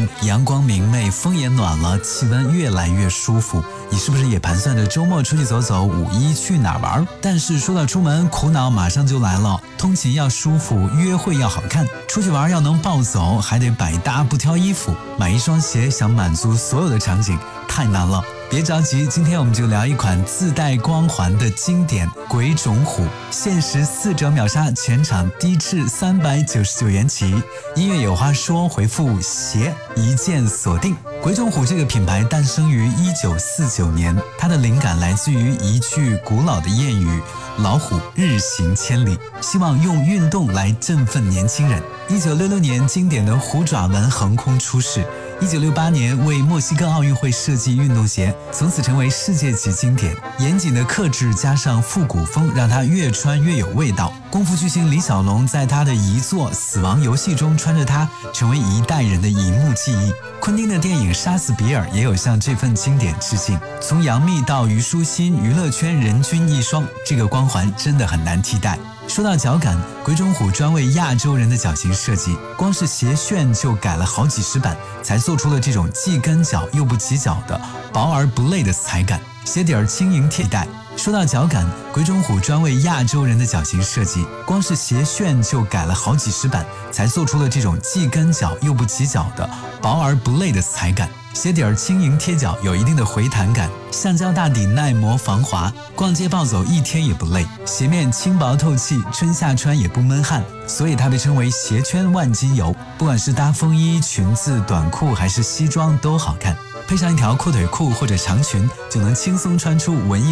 晴，阳光明媚，风也暖了，气温越来越舒服。你是不是也盘算着周末出去走走，五一去哪儿玩？但是说到出门，苦恼马上就来了。通勤要舒服，约会要好看，出去玩要能暴走，还得百搭不挑衣服。买一双鞋想满足所有的场景，太难了。别着急，今天我们就聊一款自带光环的经典鬼冢虎，限时4折秒杀，全场低至399元起。音乐有话说，回复鞋一键锁定。鬼冢虎这个品牌诞生于1949年，它的灵感来自于一句古老的谚语：老虎日行千里，希望用运动来振奋年轻人。1966年，经典的虎爪纹横空出世。1968年为墨西哥奥运会设计运动鞋，从此成为世界级经典。严谨的克制加上复古风，让它越穿越有味道。功夫巨星李小龙在他的遗作《死亡游戏》中穿着它，成为一代人的荧幕记忆。昆汀的电影《杀死比尔》也有向这份经典致敬。从杨幂到虞书欣，娱乐圈人均一双，这个光环真的很难替代。说到脚感，鬼冢虎专为亚洲人的脚型设计，光是鞋楦就改了好几十版，才做出了这种既跟脚又不挤脚的薄而不累的踩感。鞋底儿轻盈贴带。说到脚感，鬼冢虎专为亚洲人的脚型设计，光是鞋楦就改了好几十版，才做出了这种既跟脚又不挤脚的薄而不累的踩感。鞋底儿轻盈贴脚，有一定的回弹感，橡胶大底耐磨防滑，逛街暴走一天也不累。鞋面轻薄透气，春夏穿也不闷汗，所以它被称为鞋圈万金油。不管是搭风衣、裙子、短裤还是西装都好看，配上一条阔腿裤或者长裙，就能轻松穿出文艺